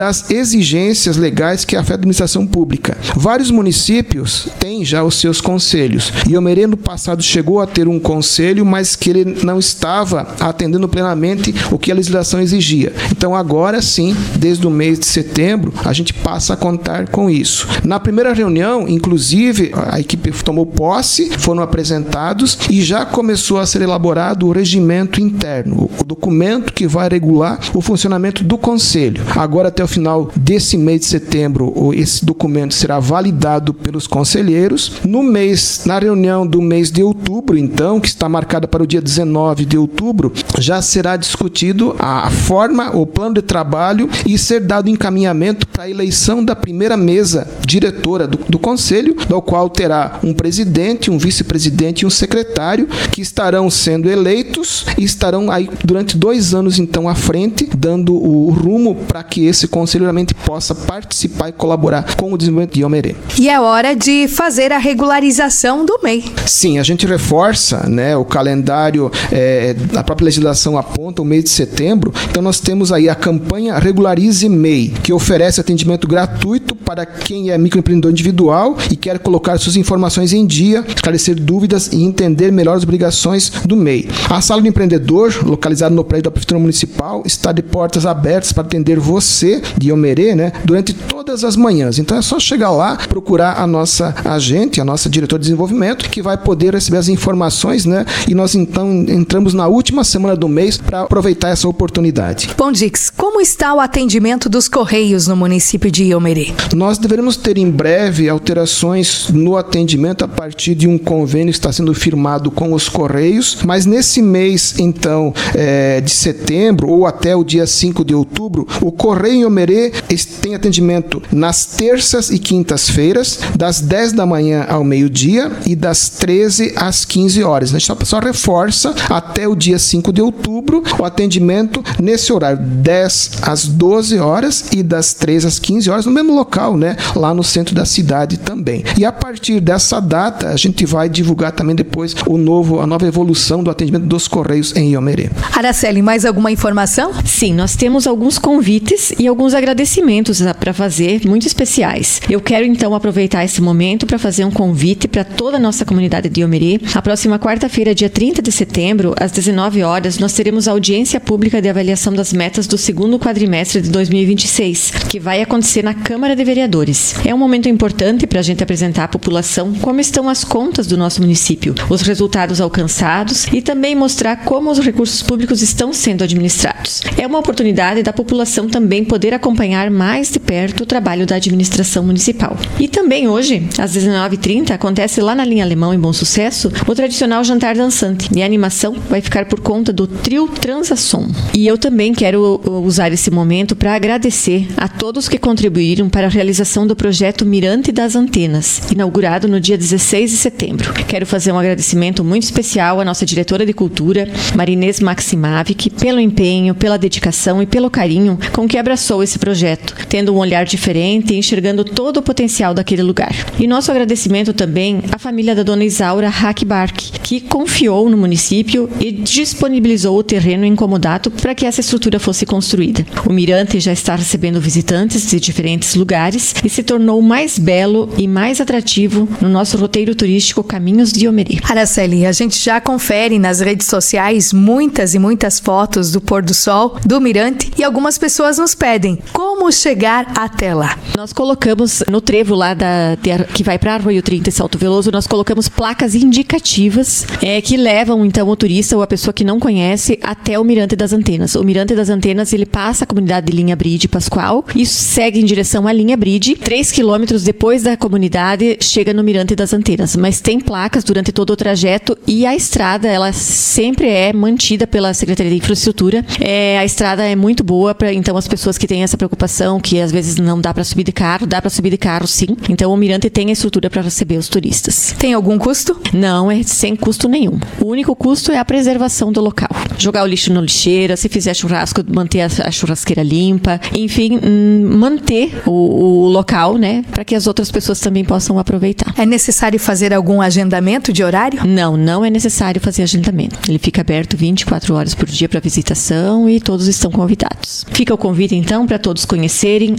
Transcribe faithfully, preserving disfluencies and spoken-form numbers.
das exigências legais que afetam a administração pública. Vários municípios têm já os seus conselhos. Iomerê, no passado, chegou a ter um conselho, mas que ele não estava atendendo plenamente o que a legislação exigia. Então, agora sim, desde o mês de setembro, a gente passa a contar com isso. Na primeira reunião, inclusive, a equipe tomou posse, foram apresentados e já começou a ser elaborado o regimento interno, o documento que vai regular o funcionamento do conselho. Agora, até o final desse mês de setembro, esse documento será validado pelos conselheiros. No mês, na reunião do mês de outubro, então, que está marcada para o dia dezenove de outubro, já será discutido a forma, o plano de trabalho e ser dado encaminhamento para a eleição da primeira mesa diretora do, do conselho, do qual terá um presidente, um vice-presidente e um secretário, que estarão sendo eleitos e estarão aí durante dois anos, então, à frente, dando o rumo para que esse conselho realmente possa participar e colaborar com o desenvolvimento de Iomerê. E é hora de fazer a regularização do M E I. Sim, a gente reforça, né, o calendário, é, a própria legislação aponta o mês de setembro, então nós temos aí a campanha Regularize M E I, que oferece atendimento gratuito para quem é microempreendedor individual e quer colocar suas informações em dia, esclarecer dúvidas e entender melhor as obrigações do M E I. A Sala do Empreendedor, localizada no prédio da Prefeitura Municipal, está de portas abertas para atender você de Iomerê, né, durante todas as manhãs. Então é só chegar lá, procurar a nossa agente, a nossa diretora de desenvolvimento, que vai poder receber as informações, né, e nós então entramos na última semana do mês para aproveitar essa oportunidade. Bom, Dix, como está o atendimento dos Correios no município de Iomerê? Nós deveremos ter em breve alterações no atendimento a partir de um convênio que está sendo firmado com os Correios, mas nesse mês, então, é, de setembro ou até o dia cinco de outubro, o Correio em Iomerê tem atendimento nas terças e quintas-feiras, das dez da manhã ao meio-dia e das treze às quinze horas. A gente só, só reforça até o dia cinco de outubro o atendimento nesse horário, dez às doze horas e das treze às quinze horas, no mesmo local, né? Lá no centro da cidade também. E a partir dessa data, a gente vai divulgar também depois o novo, a nova evolução do atendimento dos Correios em Iomerê. Araceli, mais alguma informação? Sim, nós temos alguns convites e alguns agradecimentos para fazer, muito especiais. Eu quero então aproveitar esse momento para fazer um convite para toda a nossa comunidade de Iomerê. A próxima quarta-feira, dia trinta de setembro, às dezenove horas, nós teremos a audiência pública de avaliação das metas do segundo quadrimestre de dois mil e vinte e seis, que vai acontecer na Câmara de Vereadores. É um momento importante para a gente apresentar à população como estão as contas do nosso município, os resultados alcançados e também mostrar como os recursos públicos estão sendo administrados. É uma oportunidade da população também poder acompanhar mais de perto o trabalho da administração municipal. E também hoje, às dezenove e trinta, acontece lá na Linha Alemão, em Bom Sucesso, o tradicional jantar dançante. E a animação vai ficar por conta do trio Transasom. E eu também quero usar esse momento para agradecer a todos que contribuíram para a realização do projeto Mirante das Antenas, inaugurado no dia dezesseis de setembro. Quero fazer um agradecimento muito especial à nossa diretora de cultura, Marinês Maximavic, pelo empenho, pela dedicação e pelo carinho com que abraçou esse projeto, tendo um olhar diferente e enxergando todo o potencial daquele lugar. E nosso agradecimento também à família da dona Isaura Hackbark, que confiou no município e disponibilizou o terreno em comodato para que essa estrutura fosse construída. O Mirante já está recebendo visitantes de diferentes lugares e se tornou mais belo e mais atrativo no nosso roteiro turístico Caminhos de Iomerê. Araceli, a gente já confere nas redes sociais muitas e muitas fotos do pôr do sol, do Mirante, e algumas pessoas nos pedem como chegar até lá. Nós colocamos no trevo lá da, de, que vai para Arroio trinta e Salto Veloso, nós colocamos placas indicativas é, que levam então o turista ou a pessoa que não conhece até o Mirante das Antenas. O Mirante das Antenas, ele passa a comunidade de Linha Bride Pascoal e segue em direção à Linha Bride. Três quilômetros depois da comunidade, chega no Mirante das Antenas. Mas tem placas durante todo o trajeto e a estrada, ela sempre é mantida pela Secretaria de Infraestrutura. É, a estrada é muito boa para então as pessoas que têm essa preocupação, que às vezes não dá para subir de carro, dá para subir de carro sim. Então o Mirante tem a estrutura para receber os turistas. Tem algum custo? Não, é sem custo nenhum. O único custo é a preservação do local. Jogar o lixo na lixeira, se fizer churrasco, manter a churrasqueira limpa, enfim, manter o, o local, né, para que as outras pessoas também possam aproveitar. É necessário fazer algum agendamento de horário? Não, não é necessário fazer agendamento. Ele fica aberto vinte e quatro horas por dia para visitação e todos estão convidados. Fica o convite, então, para todos conhecerem